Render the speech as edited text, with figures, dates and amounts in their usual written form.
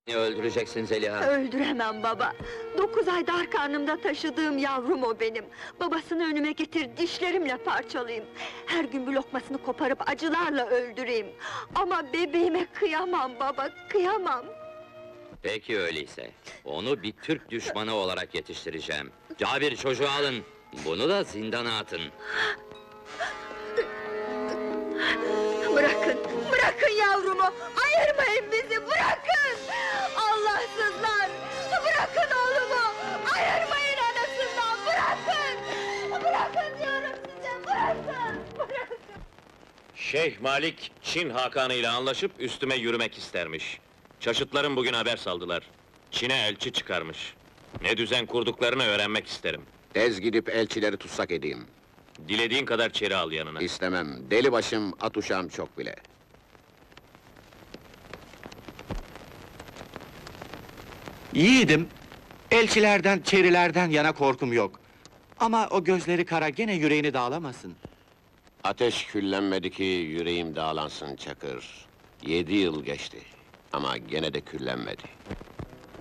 Öldüreceksin Zeliha. Öldüremem baba! 9 ay dar karnımda taşıdığım yavrum o benim! Babasını önüme getir, dişlerimle parçalayayım! Her gün bir lokmasını koparıp acılarla öldüreyim! Ama bebeğime kıyamam baba, kıyamam! Peki öyleyse, onu bir Türk düşmanı olarak yetiştireceğim. Cabir, çocuğu alın, bunu da zindana atın. Bırakın, bırakın yavrumu! Ayırmayın bizi, bırakın! Allahsızlar! Bırakın oğlumu! Ayırmayın anasından, bırakın! Bırakın diyorum size, bırakın! Bırakın! Şeyh Malik, Çin Hakanı ile anlaşıp üstüme yürümek istermiş. Çaşıtlarım bugün haber saldılar. Çin'e elçi çıkarmış. Ne düzen kurduklarını öğrenmek isterim. Tez gidip elçileri tutsak edeyim. Dilediğin kadar çeri al yanına. İstemem, deli başım, at uşağım çok bile. Yiğidim, elçilerden, çerilerden yana korkum yok. Ama o gözleri kara gene yüreğini dağlamasın. Ateş küllenmedi ki yüreğim dağlansın Çakır. 7 yıl geçti, ama gene de küllenmedi.